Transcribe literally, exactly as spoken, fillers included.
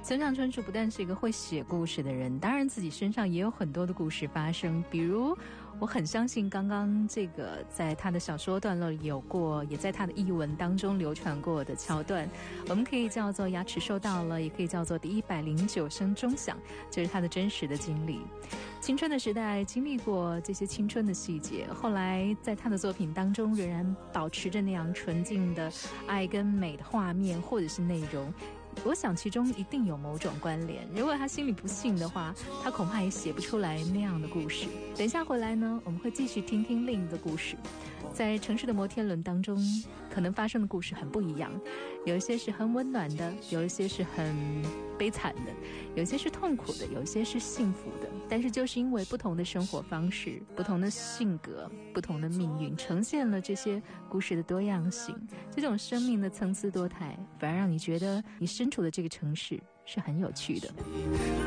村上春树不但是一个会写故事的人，当然自己身上也有很多的故事发生。比如我很相信刚刚这个在他的小说段落里有过，也在他的译文当中流传过的桥段，我们可以叫做牙齿收到了，也可以叫做第一百零九声钟响，这是他的真实的经历。青春的时代经历过这些青春的细节，后来在他的作品当中仍然保持着那样纯净的爱跟美的画面或者是内容，我想其中一定有某种关联。如果他心里不信的话，他恐怕也写不出来那样的故事。等一下回来呢，我们会继续听听另一个故事。在城市的摩天轮当中，可能发生的故事很不一样，有一些是很温暖的，有一些是很悲惨的，有一些是痛苦的，有一些是幸福的。但是就是因为不同的生活方式、不同的性格、不同的命运，呈现了这些故事的多样性，这种生命的参差多态，反而让你觉得你身处的这个城市是很有趣的。